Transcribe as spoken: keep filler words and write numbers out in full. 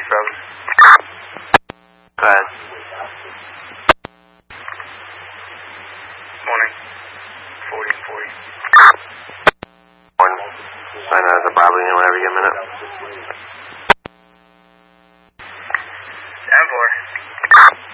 Travis. Go ahead. Morning. forty and forty. Morning. Sign out as a Bravo unit whenever you get a minute.